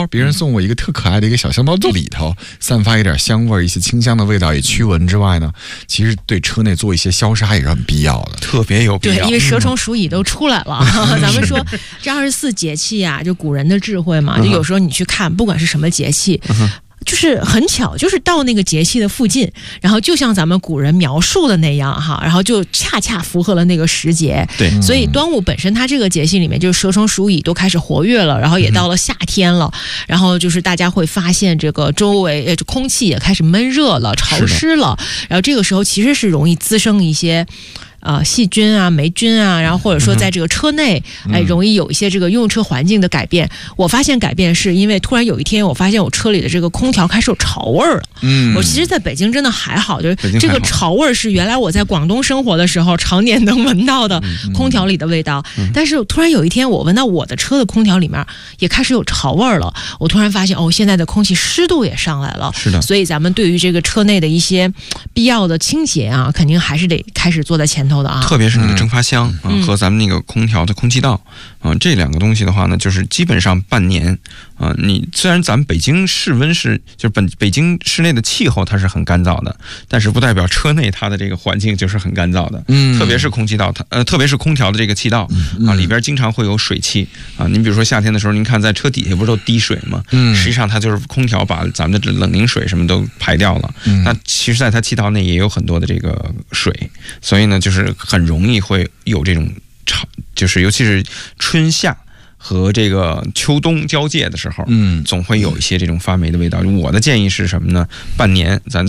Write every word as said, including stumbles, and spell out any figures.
包，别人送我一个特可爱的一个小香包，里头散发一点香味，一些清香的味道也驱蚊之外呢，其实对车内做一些消杀也是很必要的， 特别有必要。 对，因为蛇虫鼠蚁都出来了。嗯、咱们说这二十四节气啊，就古人的智慧嘛，就有时候你去看，不管是什么节气。嗯，就是很巧，就是到那个节气的附近，然后就像咱们古人描述的那样哈，然后就恰恰符合了那个时节。 对， 所以端午本身它这个节气里面，就是蛇虫鼠蚁都开始活跃了，然后也到了夏天了，嗯、然后就是大家会发现这个周围呃空气也开始闷热了、潮湿了，然后这个时候其实是容易滋生一些。呃，细菌啊、霉菌啊，然后或者说在这个车内， 嗯、 哎，容易有一些这个用车环境的改变。我发现改变是因为突然有一天，我发现我车里的这个空调开始有潮味儿了。嗯，我其实在北京真的还好，就是这个潮味儿是原来我在广东生活的时候常年能闻到的空调里的味道。嗯、但是突然有一天，我闻到我的车的空调里面也开始有潮味儿了。我突然发现，哦，现在的空气湿度也上来了。 是的， 所以咱们对于这个车内的一些必要的清洁啊，肯定还是得开始做在前头。啊、 特别是那个蒸发箱、 嗯、 啊和咱们那个空调的空气道啊，这两个东西的话呢，就是基本上半年啊，你虽然咱们北京室温是就是本北京室内的气候它是很干燥的，但是不代表车内它的这个环境就是很干燥的。嗯，特别是空气道，它呃特别是空调的这个气道、嗯、啊，里边经常会有水汽啊。您比如说夏天的时候，您看在车底下不是都滴水吗？嗯，实际上它就是空调把咱们的冷凝水什么都排掉了。嗯，那其实在它气道内也有很多的这个水，所以呢，就是很容易会有这种潮，就是尤其是春夏和这个秋冬交界的时候，嗯，总会有一些这种发霉的味道。我的建议是什么呢？半年咱